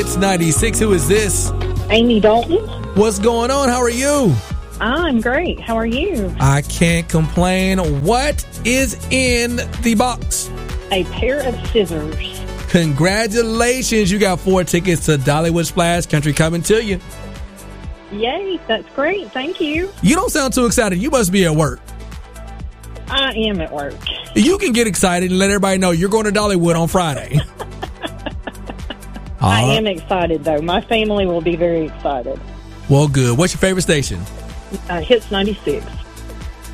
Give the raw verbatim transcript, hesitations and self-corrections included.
It's ninety-six. Who is this? Amy Dalton. What's going on? How are you? I'm great. How are you? I can't complain. What is in the box? A pair of scissors. Congratulations. You got four tickets to Dollywood Splash Country coming to you. Yay. That's great. Thank you. You don't sound too excited. You must be at work. I am at work. You can get excited and let everybody know you're going to Dollywood on Friday. I am excited, though. My family will be very excited. Well, good. What's your favorite station? Uh, Hits ninety-six.